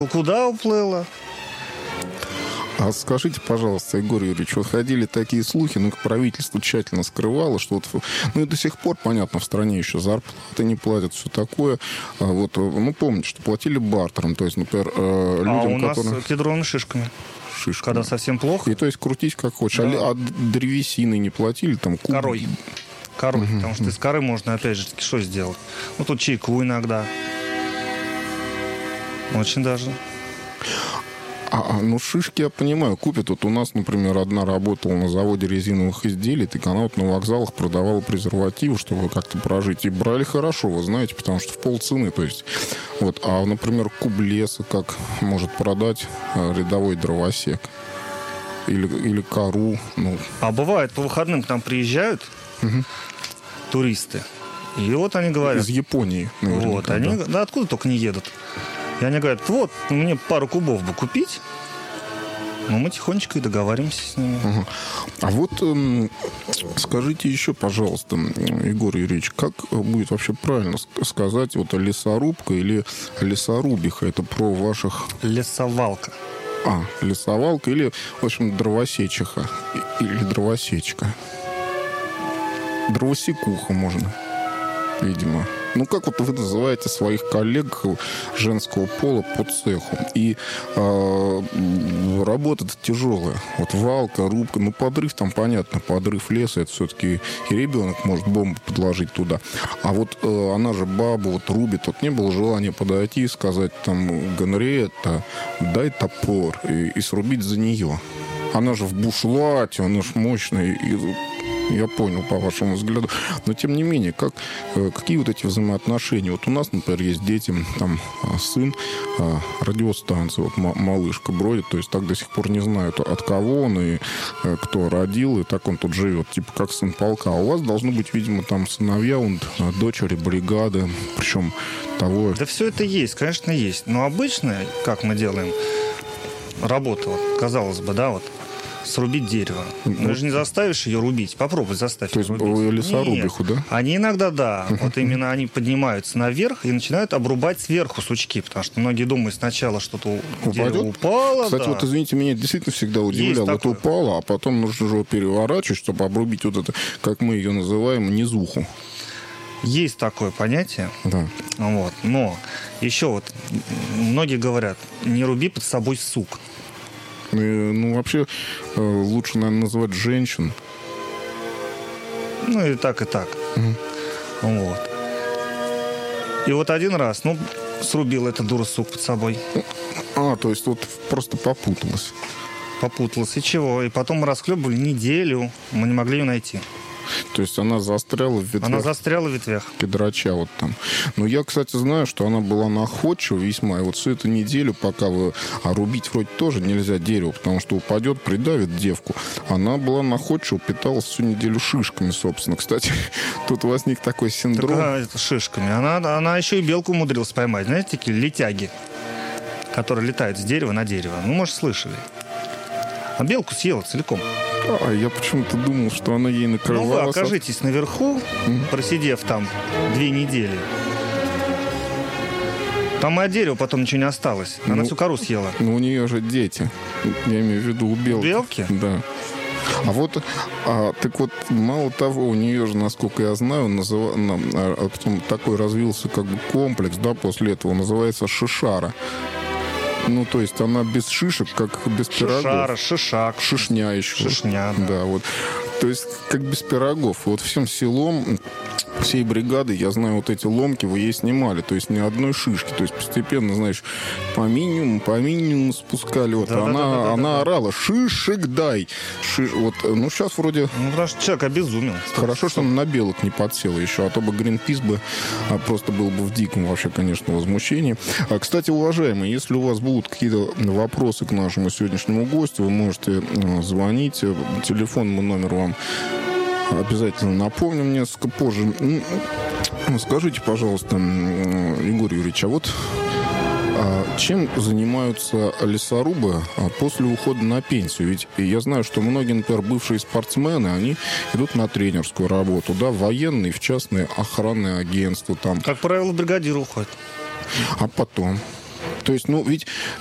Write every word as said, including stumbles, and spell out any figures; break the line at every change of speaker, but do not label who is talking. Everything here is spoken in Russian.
Куда уплыла?
А скажите, пожалуйста, Егор Юрьевич, вот ходили такие слухи, ну, правительство тщательно скрывало, что вот, ну, и до сих пор, понятно, в стране еще зарплаты не платят, все такое. А вот, ну, помните, что платили бартером, то есть, например, людям,
а у нас
которые...
кедровыми шишками.
Шишками.
Когда совсем плохо.
И то есть крутить как хочешь. Да. А, а древесины не платили? Там, куб...
Корой. Корой,
угу.
Потому что из коры можно, опять же, что сделать? Ну, тут чайку иногда. Очень даже.
А, ну, шишки, я понимаю, купят. Вот у нас, например, одна работала на заводе резиновых изделий, так она вот на вокзалах продавала презервативы, чтобы как-то прожить. И брали хорошо, вы знаете, потому что в полцены, то есть. Вот. А, например, куб леса как может продать рядовой дровосек? Или, или кору? Ну.
А бывает, по выходным к нам приезжают угу. туристы. И вот они говорят...
Из Японии, наверняка.
Вот, они,
да.
да откуда только не едут. И они говорят, вот, мне пару кубов бы купить. Ну, мы тихонечко и договариваемся с ними.
Ага. А вот эм, скажите еще, пожалуйста, Егор Юрьевич, как будет вообще правильно сказать, вот лесорубка или лесорубиха? Это про ваших...
Лесовалка.
А, лесовалка или, в общем, дровосечиха. Или дровосечка. Дровосекуха можно, видимо. Ну, как вот вы называете своих коллег женского пола по цеху? И э, работа-то тяжелая. Вот валка, рубка, ну, подрыв там, понятно, подрыв леса, это все-таки и ребенок может бомбу подложить туда. А вот э, она же баба вот рубит. Вот не было желания подойти и сказать там, Генриетта, дай топор и, и срубить за нее. Она же в бушлате, она же мощная. И, я понял, по вашему взгляду. Но, тем не менее, как, какие вот эти взаимоотношения? Вот у нас, например, есть дети, там, сын, радиостанция, вот малышка бродит, то есть так до сих пор не знают, от кого он и кто родил, и так он тут живет, типа как сын полка. А у вас должны быть, видимо, там сыновья, он, дочери бригады, причем того...
Да все это есть, конечно, есть. Но обычно, как мы делаем, работа, вот, казалось бы, да, вот, срубить дерево. Ну, ты же не заставишь ее рубить. Попробуй заставь
То
ее
есть
рубить.
лесорубиху,
Нет.
да?
Они иногда, да. Вот именно они поднимаются наверх и начинают обрубать сверху сучки. Потому что многие думают сначала, что-то дерево упало.
Кстати,
да.
вот, извините, меня действительно всегда удивляло. Это упало, а потом нужно же его переворачивать, чтобы обрубить вот это, как мы ее называем, низуху.
Есть такое понятие.
Да.
Вот. Но еще вот многие говорят, не руби под собой сук.
Ну, вообще, лучше, наверное, называть женщин.
Ну, и так, и так.
Угу.
Вот. И вот один раз, ну, срубил эта дура сук под собой.
А, то есть вот просто попуталась.
Попуталась. И чего? И потом мы расхлебывали неделю. Мы не могли ее найти.
То есть она застряла в ветвях?
Она застряла в ветвях.
Кедрача вот там. Но я, кстати, знаю, что она была находчива весьма. И вот всю эту неделю, пока вы... А рубить вроде тоже нельзя дерево, потому что упадет, придавит девку. Она была находчива, питалась всю неделю шишками, собственно. Кстати, тут возник такой синдром.
Так, а, это шишками. Она, она еще и белку умудрилась поймать. Знаете, такие летяги, которые летают с дерева на дерево. Ну, может, слышали. А белку съела целиком.
А я почему-то думал, что она ей накрывалась.
Ну, вы окажитесь наверху, mm-hmm. просидев там две недели. Там и от дерева потом ничего не осталось. Она ну, всю кору съела.
Ну, у нее же дети. Я имею в виду у белки.
Белки?
Да. А вот, а, так вот, мало того, у нее же, насколько я знаю, назыв... а потом такой развился как бы комплекс, да, после этого, называется шишара. Ну, то есть она без шишек, как без пирогов.
Шишара, шишак.
Шишня еще.
Шишня, да.
Да, вот. То есть как без пирогов. Вот всем селом, всей бригады, я знаю, вот эти ломки вы ей снимали. То есть ни одной шишки. То есть постепенно, знаешь, по минимуму, по минимуму спускали. Вот да, она, да, да, да, она да, орала: шишек дай. Шиш... Вот, ну, сейчас вроде...
Ну, потому что человек обезумел.
Хорошо, что он на белок не подсел еще. А то бы Гринпис бы а, просто был бы в диком вообще, конечно, возмущении. А, кстати, уважаемые, если у вас будут какие-то вопросы к нашему сегодняшнему гостю, вы можете звонить. Телефон, мы номер вам обязательно напомним несколько позже. Скажите, пожалуйста, Егор Юрьевич, а вот чем занимаются лесорубы после ухода на пенсию? Ведь я знаю, что многие, например, бывшие спортсмены, они идут на тренерскую работу, да, в военные, в частные охранные агентства. Там.
Как правило, бригадир уходит.
А потом? То есть, ну, ведь